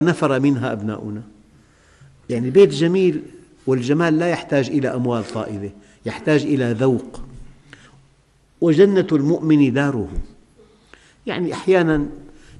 نفر منها أبناؤنا. يعني بيت جميل، والجمال لا يحتاج إلى أموال طائلة، يحتاج إلى ذوق. وجنة المؤمن داره. يعني أحياناً